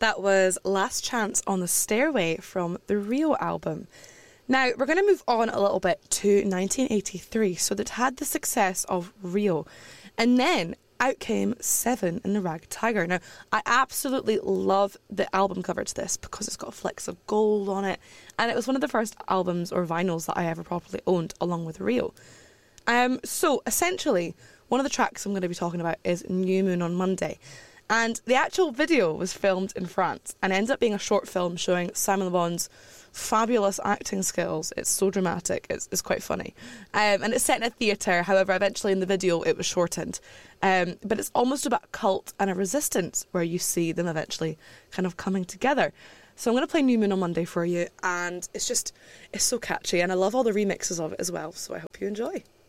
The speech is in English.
That was Last Chance on the Stairway from the Rio album. Now, we're going to move on a little bit to 1983. So that had the success of Rio. And then out came Seven and the Ragged Tiger. Now, I absolutely love the album cover to this because it's got flecks of gold on it. And it was one of the first albums or vinyls that I ever properly owned along with Rio. So, essentially, one of the tracks I'm going to be talking about is New Moon on Monday. And the actual video was filmed in France and ends up being a short film showing Simon Le Bon's fabulous acting skills. It's so dramatic. It's quite funny. And it's set in a theatre. However, eventually in the video it was shortened. But it's almost about a cult and a resistance where you see them eventually kind of coming together. So I'm going to play New Moon on Monday for you. And it's so catchy. And I love all the remixes of it as well. So I hope you enjoy.